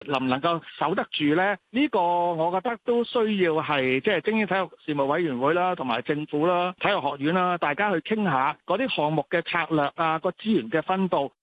能唔能夠守得住呢？呢個我覺得都需要係即係精英體育事務委員會啦，同埋政府啦、體育學院啦，大家去傾下嗰啲項目嘅策略啊，個資源嘅分佈。